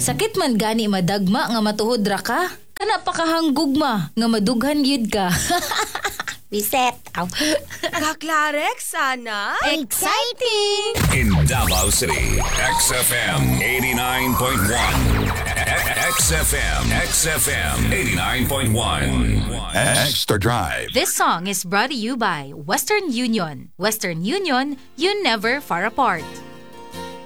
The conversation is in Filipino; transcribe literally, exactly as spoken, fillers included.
sakit man gani madagma nga matuhod ra ka. Kana pa kahanggugma nga madughan gyud ka. Reset. Ow. Kaklarek sana. Exciting! In Davao City, X F M eighty-nine point one. X F M, X F M eighty-nine point one. Extra Drive. This song is brought to you by Western Union. Western Union, you never far apart.